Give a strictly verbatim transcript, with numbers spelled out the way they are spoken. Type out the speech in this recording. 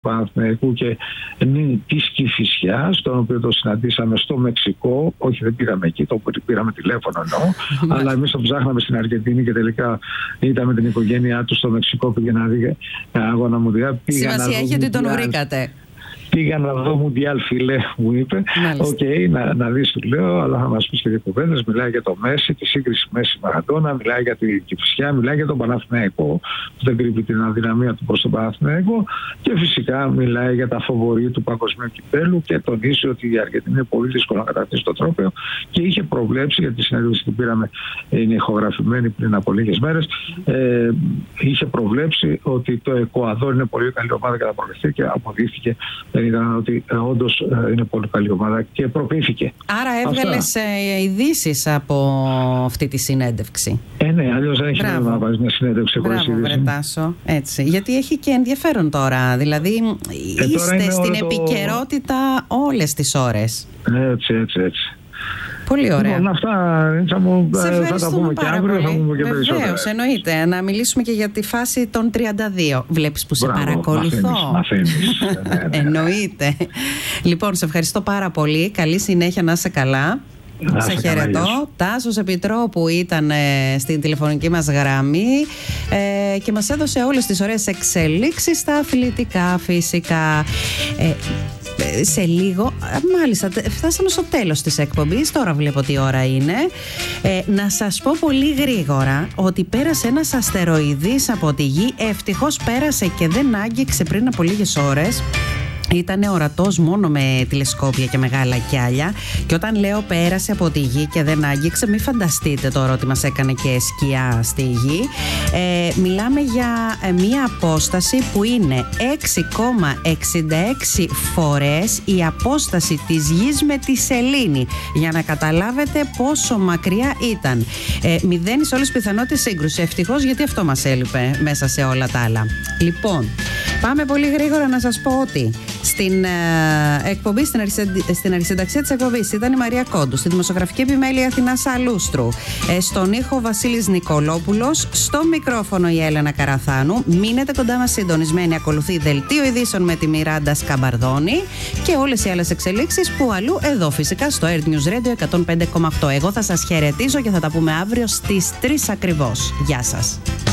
Παναθηναϊκού και της Κηφισιάς, τον οποίο το συναντήσαμε στο Μεξικό. Όχι, δεν πήγαμε εκεί, το πήραμε τηλέφωνο εννοώ, αλλά εμείς τον ψάχναμε στην Αργεντινή και τελικά ήταν με την οικογένειά του στο Μεξικό, πήγε να δει αγώνα Μουντιάλ. Σημασία έχει ότι τον βρήκατε. Πήγα να δω Μουντιάλ, φίλε, μου είπε. Οκ, okay, να, να δεις, του λέω, αλλά θα μας πεις και δύο κουβέντες. Μιλάει για το Μέση, τη σύγκριση Μέση-Μαραντόνα, μιλάει για την Κηφισιά, μιλάει για τον Παναθηναϊκό, που δεν κρύβει την αδυναμία του προς τον Παναθηναϊκό, και φυσικά μιλάει για τα φοβορί του παγκοσμίου κυπέλου και τονίζει ότι η Αργεντινή είναι πολύ δύσκολο να κατακτήσει το τρόπαιο και είχε προβλέψει, γιατί η συνέντευξη την πήραμε, είναι ηχογραφημένη πριν από λίγες μέρες, ε, είχε προβλέψει ότι το Εκουαδόρ είναι πολύ καλή ομάδα και θα προβληθεί, και αποδείχθηκε. Ήταν ότι ε, όντως ε, είναι πολύ καλή ομάδα και προποιήθηκε. Άρα έβγαλες ε, ειδήσεις από αυτή τη συνέντευξη. Ε, ναι, αλλιώς δεν έχει νόημα να βάζεις μια συνέντευξη χωρίς είδηση. Μπράβο, Βρετάσο. Έτσι. Γιατί έχει και ενδιαφέρον τώρα. Δηλαδή ε, είστε στην επικαιρότητα το... όλες τις ώρες. Έτσι, έτσι, έτσι. Πολύ ωραία. Λοιπόν, αυτά θα, μου, θα τα πούμε και αύριο, θα πούμε και περισσότερα. Βεβαίως, εννοείται. Να μιλήσουμε και για τη φάση των τριάντα δύο. Βλέπεις που Μπράβο, σε παρακολουθώ. Μαθαίνεις. ναι, ναι. Εννοείται. Λοιπόν, σε ευχαριστώ πάρα πολύ. Καλή συνέχεια, να είσαι καλά. Να σε χαιρετώ. Τάσος Επιτρόπου ήταν ε, στην τηλεφωνική μας γραμμή ε, και μας έδωσε όλες τις ωραίες εξελίξεις στα αθλητικά φυσικά. Ε, σε λίγο, μάλιστα φτάσαμε στο τέλος της εκπομπής, τώρα βλέπω τι ώρα είναι. ε, Να σας πω πολύ γρήγορα ότι πέρασε ένας αστεροειδής από τη Γη. Ευτυχώς πέρασε και δεν άγγιξε πριν από λίγες ώρες. Ήταν ορατός μόνο με τηλεσκόπια και μεγάλα κιάλια. Και όταν λέω πέρασε από τη Γη και δεν άγγιξε, μην φανταστείτε τώρα ότι μας έκανε και σκιά στη Γη. ε, Μιλάμε για μια απόσταση που είναι έξι κόμμα εξήντα έξι φορές η απόσταση της Γης με τη σελήνη, για να καταλάβετε πόσο μακριά ήταν. ε, Μηδένει σε όλες τις πιθανότητες σύγκρουση. Ευτυχώς, γιατί αυτό μας έλειπε μέσα σε όλα τα άλλα. Λοιπόν, πάμε πολύ γρήγορα να σας πω ότι στην ε, εκπομπή, στην, αρισεντι, στην αρισενταξία της εκπομπής ήταν η Μαρία Κόντου, στη δημοσιογραφική επιμέλεια Αθηνάς Αλούστρου, ε, στον ήχο Βασίλης Νικολόπουλος, στο μικρόφωνο η Έλενα Καραθάνου. Μείνετε κοντά μας συντονισμένοι, ακολουθεί δελτίο ειδήσεων με τη Μιράντα Σκαμπαρδόνη και όλες οι άλλες εξελίξεις που αλλού, εδώ φυσικά στο Air News Radio εκατόν πέντε κόμμα οκτώ. Εγώ θα σας χαιρετίζω και θα τα πούμε αύριο στις τρεις ακριβώς. Γεια σας.